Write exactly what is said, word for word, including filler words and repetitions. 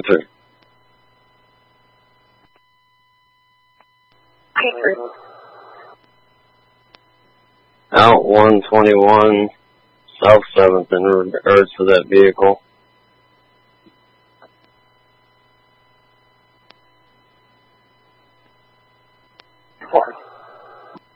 Okay. Out one twenty-one, South seventh in regards to that vehicle.